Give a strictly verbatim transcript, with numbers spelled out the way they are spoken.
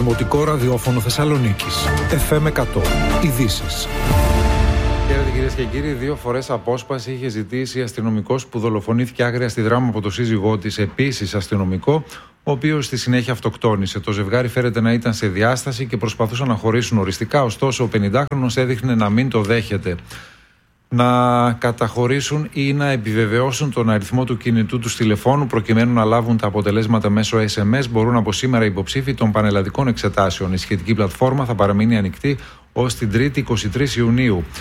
Δημοτικό Ραδιόφωνο Θεσσαλονίκης. εφ εμ εκατό. Ειδήσεις. Χαίρετε κυρίες και κύριοι. Δύο φορές απόσπαση είχε ζητήσει αστυνομικός που δολοφονήθηκε άγρια στη Δράμα από το σύζυγό της, επίσης αστυνομικό, ο οποίος στη συνέχεια αυτοκτόνησε. Το ζευγάρι φέρεται να ήταν σε διάσταση και προσπαθούσαν να χωρίσουν οριστικά, ωστόσο ο πενηντάχρονος έδειχνε να μην το δέχεται. Να καταχωρήσουν ή να επιβεβαιώσουν τον αριθμό του κινητού τους τηλεφώνου προκειμένου να λάβουν τα αποτελέσματα μέσω ες εμ ες μπορούν από σήμερα οι υποψήφοι των πανελλαδικών εξετάσεων. Η σχετική πλατφόρμα θα παραμείνει ανοιχτή ως την Τρίτη εικοστή τρίτη Ιουνίου.